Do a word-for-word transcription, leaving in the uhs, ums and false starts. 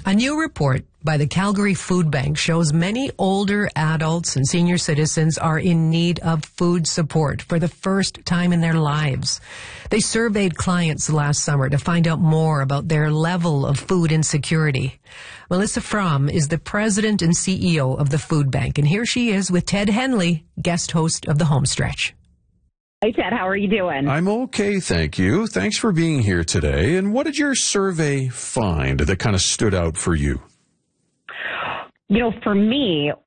A new report by the Calgary Food Bank shows many older adults and senior citizens are in need of food support for the first time in their lives. They surveyed clients last summer to find out more about their level of food insecurity. Melissa Fromm is the president and C E O of the Food Bank, and here she is with Ted Henley, guest host of the Homestretch. Hey, Ted, how are you doing? I'm okay, thank you. Thanks for being here today. And what did your survey find that kind of stood out for you? You know, for me,